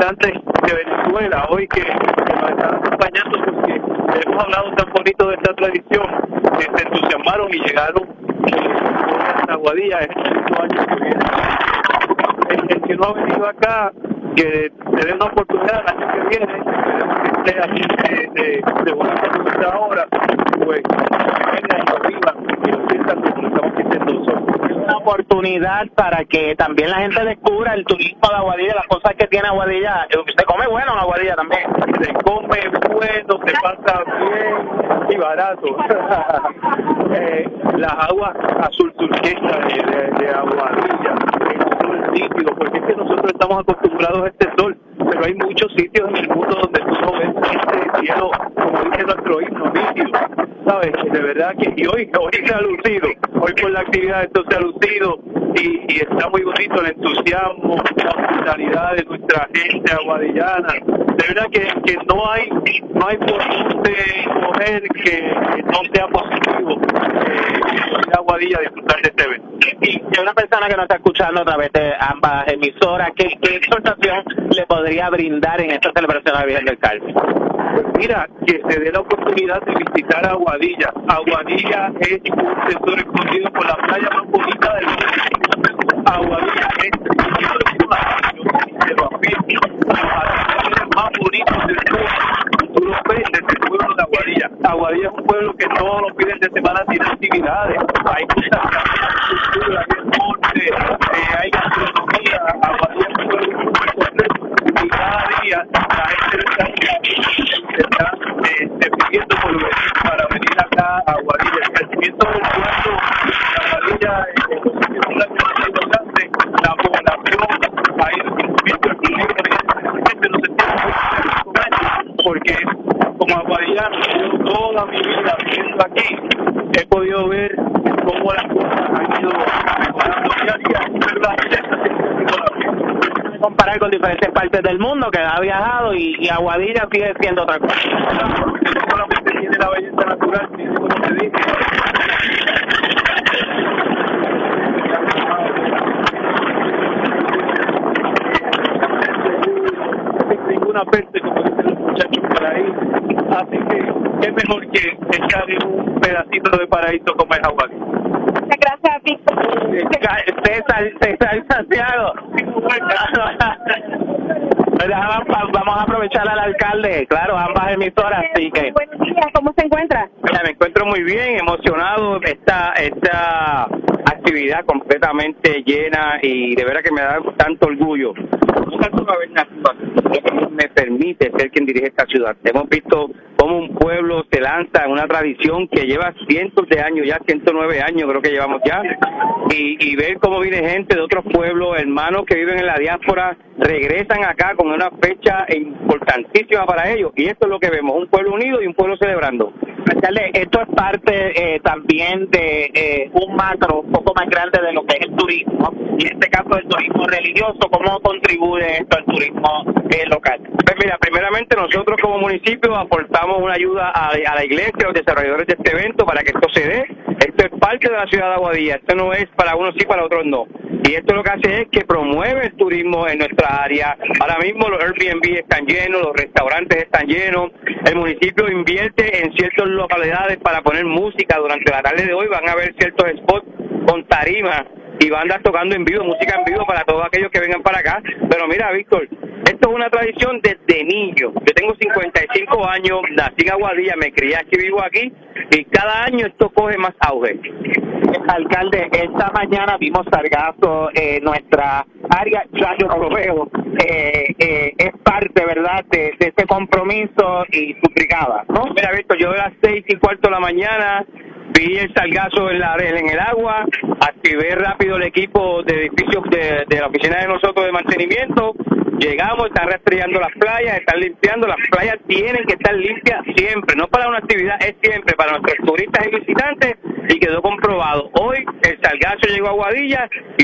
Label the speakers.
Speaker 1: visitantes de Venezuela hoy que nos están acompañando porque hemos hablado tan bonito de esta tradición, se entusiasmaron y llegaron hasta Aguadilla. Es el segundo año que viene. El que no ha venido acá, que te dé una oportunidad el año que viene, que esté así de bonita como está ahora, pues venga y lo viva y lo sientan como lo estamos sintiendo nosotros.
Speaker 2: Una oportunidad para que también la gente descubra el turismo de Aguadilla, las cosas que tiene Aguadilla. Se come bueno en Aguadilla también.
Speaker 1: Se come bueno, se pasa bien y barato. Las aguas azul turquesa de Aguadilla, el sol líquido, porque es que nosotros estamos acostumbrados a este sol, pero hay muchos sitios en el mundo donde tú no ves este cielo, como dice nuestro himno, líquido, ¿sabes? De verdad que, y hoy se ha lucido, hoy por la actividad esto se ha lucido, y está muy bonito el entusiasmo, la hospitalidad de nuestra gente aguadillana. De verdad que no hay por dónde coger que no sea positivo ir a Aguadilla a disfrutar de este evento.
Speaker 2: Y una persona que nos está escuchando a través de ambas emisoras, ¿qué exhortación le podría brindar en esta celebración de la Virgen del Carmen?
Speaker 1: Pues mira, que se dé la oportunidad de visitar Aguadilla. Aguadilla es un tesoro escondido por la playa más bonita del mundo. Aguadilla es más bonitos del mundo. Tú lo ves desde el pueblo de Aguadilla. Aguadilla es un pueblo que todos los fines de semana tiene actividades. Hay mucha cultura, hay deporte, hay gastronomía. Aguadilla es un pueblo muy completo. Y cada día la gente está pidiendo por venir para venir acá a Aguadilla. El crecimiento del puerto de Aguadilla es una cosa importante. La población ha ido creciendo el turismo y gente no se tiene porque como aguadillano, yo toda mi vida viviendo aquí, he podido ver cómo las cosas han ido mejorando día a día, ¿verdad?
Speaker 2: Comparar con diferentes partes del mundo que ha viajado y Aguadilla sigue siendo otra cosa.
Speaker 1: No solamente tiene la belleza natural, tiene, como te dije, sin ninguna peste, como dicen los muchachos por ahí. Así que es mejor que echar un pedacito de paraíso como es Aguadilla.
Speaker 3: Muchas gracias, Víctor.
Speaker 2: César Santiago. Vamos a aprovechar al alcalde, claro, ambas emisoras, así que...
Speaker 3: Buenos días, ¿cómo se encuentra?
Speaker 4: Mira, me encuentro muy bien, emocionado, esta actividad completamente llena y de verdad que me da tanto orgullo. Nunca tuve haber nacido aquí, que me permite ser quien dirige esta ciudad. Hemos visto cómo un pueblo se lanza en una tradición que lleva cientos de años, ya 109 años creo que llevamos ya, y ver cómo viene gente de otros pueblos, hermanos que viven en la diáspora, regresan acá con una fecha importantísima para ellos, y esto es lo que vemos, un pueblo unido y un pueblo celebrando.
Speaker 2: Alcalde, esto es parte también de un macro un poco más grande de lo que es el turismo, y en este caso el turismo religioso. ¿Cómo contribuye esto al turismo local?
Speaker 4: Pues mira, primeramente nosotros como municipio aportamos una ayuda a la iglesia, a los desarrolladores de este evento para que esto se dé. Esto es parte de la ciudad de Aguadilla, esto no es para unos sí, para otros no. Y esto lo que hace es que promueve el turismo en nuestra área. Ahora mismo los Airbnb están llenos, los restaurantes están llenos, el municipio invierte en ciertas localidades para poner música. Durante la tarde de hoy van a haber ciertos spots con tarimas y bandas tocando en vivo, música en vivo para todos aquellos que vengan para acá. Pero mira, Víctor, esto es una tradición desde niño. Yo tengo 55 años, nací en Aguadilla, me crié aquí, vivo aquí, y cada año esto coge más auge.
Speaker 2: Alcalde, esta mañana vimos sargazo en nuestra área, ya yo no lo veo, es parte, ¿verdad?, de este compromiso y su brigada, ¿no?
Speaker 4: Mira, Víctor, yo a las 6:15 de la mañana vi el sargazo en el agua, activé rápido el equipo de edificios de la oficina de nosotros de mantenimiento, llegamos, están rastreando las playas, están limpiando, las playas tienen que estar limpias siempre, no para una actividad, es siempre para nuestros turistas y visitantes, y quedó comprobado. Hoy el sargazo llegó a Aguadilla y